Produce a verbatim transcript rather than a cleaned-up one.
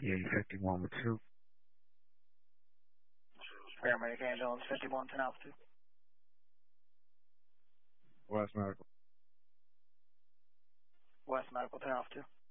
ninety-eight fifty-one with two. Paramedic ambulance fifty-one, ten altitude. West Medical. West Medical, ten altitude.